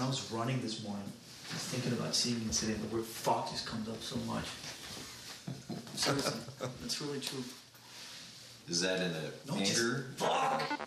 I was running this morning, thinking about seeing you today, the word fuck just comes up so much. Seriously, that's really true. Is that in a No, anger? just fuck!